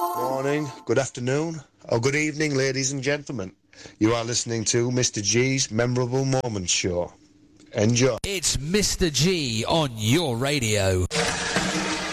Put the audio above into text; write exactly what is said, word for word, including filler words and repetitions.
Morning, good afternoon, or good evening, ladies and gentlemen. You are listening to Mister G's Memorable Moments Show. Enjoy. It's Mister G on your radio.